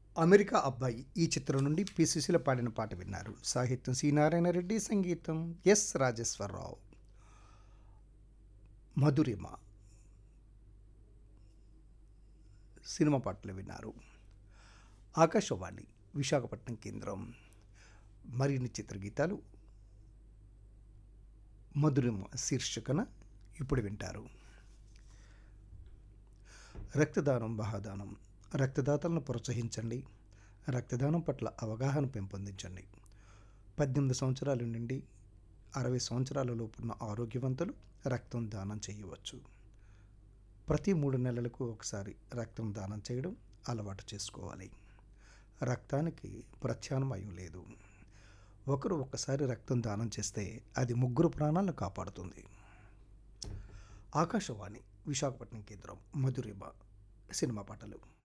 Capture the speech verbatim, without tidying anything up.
America అబ్బాయి ఈ చిత్రం నుండి పి సుశీల పాడిన పాట విన్నారు. సాహిత్యం సి నారాయణ రెడ్డి, సంగీతం ఎస్ రాజేశ్వరరావు. మధురిమ సినిమా పాటలు విన్నారు. ఆకాశవాణి విశాఖపట్నం కేంద్రం. మరిన్ని చిత్రగీతాలు మధురిమ శీర్షికన ఇప్పుడు వింటారు. రక్తదానం మహాదానం. రక్తదాతలను ప్రోత్సహించండి. రక్తదానం పట్ల అవగాహన పెంపొందించండి. పద్దెనిమిది సంవత్సరాల నుండి అరవై సంవత్సరాల లోపున్న ఆరోగ్యవంతులు రక్తం దానం చేయవచ్చు. ప్రతి మూడు నెలలకు ఒకసారి రక్తం దానం చేయడం అలవాటు చేసుకోవాలి. రక్తానికి ప్రత్యామ్నాయం లేదు. ఒకరు ఒక్కసారి రక్తం దానం చేస్తే అది ముగ్గురు ప్రాణాలను కాపాడుతుంది. ఆకాశవాణి విశాఖపట్నం కేంద్రం. మధురిమ సినిమా పాటలు.